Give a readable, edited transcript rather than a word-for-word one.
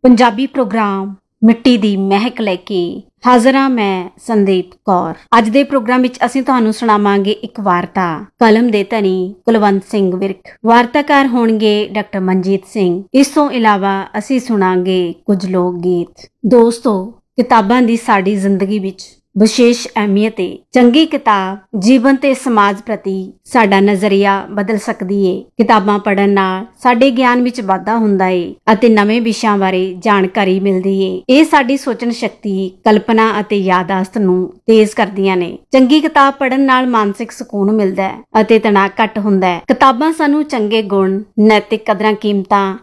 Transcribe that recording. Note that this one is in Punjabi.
ਪੰਜਾਬੀ ਪ੍ਰੋਗਰਾਮ ਮਿੱਟੀ ਦੀ ਮਹਿਕ ਲੈ ਕੇ ਹਾਜ਼ਰ ਹਾਂ ਮੈਂ ਸੰਦੀਪ ਕੌਰ। ਅੱਜ ਦੇ ਪ੍ਰੋਗਰਾਮ ਵਿੱਚ ਅਸੀਂ ਤੁਹਾਨੂੰ ਸੁਣਾਵਾਂਗੇ ਇੱਕ ਵਾਰਤਾ ਕਲਮ ਦੇ ਧਨੀ ਕੁਲਵੰਤ ਸਿੰਘ ਵਿਰਕ। ਵਾਰਤਾਕਾਰ ਹੋਣਗੇ ਡਾਕਟਰ ਮਨਜੀਤ ਸਿੰਘ। ਇਸ ਤੋਂ ਇਲਾਵਾ ਅਸੀਂ ਸੁਣਾਂਗੇ ਕੁਝ ਲੋਕ ਗੀਤ। ਦੋਸਤੋ, ਕਿਤਾਬਾਂ ਦੀ ਸਾਡੀ ਜ਼ਿੰਦਗੀ ਵਿੱਚ ਵਿਸ਼ੇਸ਼ ਅਹਿਮੀਅਤ ਹੈ। ਚੰਗੀ ਕਿਤਾਬ ਜੀਵਨ ਤੇ ਸਮਾਜ ਪ੍ਰਤੀ ਸਾਡਾ ਨਜ਼ਰੀਆ ਬਦਲ ਸਕਦੀ ਹੈ। ਕਿਤਾਬਾਂ ਪੜ੍ਹਨ ਨਾਲ ਸਾਡੇ ਗਿਆਨ ਵਿੱਚ ਵਾਧਾ ਹੁੰਦਾ ਹੈ ਅਤੇ ਨਵੇਂ ਵਿਸ਼ਿਆਂ ਬਾਰੇ ਜਾਣਕਾਰੀ ਮਿਲਦੀ ਹੈ। ਇਹ ਸਾਡੀ ਸੋਚਣ ਸ਼ਕਤੀ, ਕਲਪਨਾ ਅਤੇ ਯਾਦਾਸ਼ਤ ਨੂੰ ਤੇਜ਼ ਕਰਦੀਆਂ ਨੇ। ਚੰਗੀ ਕਿਤਾਬ ਪੜ੍ਹਨ ਨਾਲ ਮਾਨਸਿਕ ਸਕੂਨ ਮਿਲਦਾ ਹੈ ਅਤੇ ਤਣਾਅ ਘੱਟ ਹੁੰਦਾ ਹੈ। ਕਿਤਾਬਾਂ ਸਾਨੂੰ ਚੰਗੇ ਗੁਣ, ਨੈਤਿਕ ਕਦਰਾਂ ਕੀਮਤਾਂ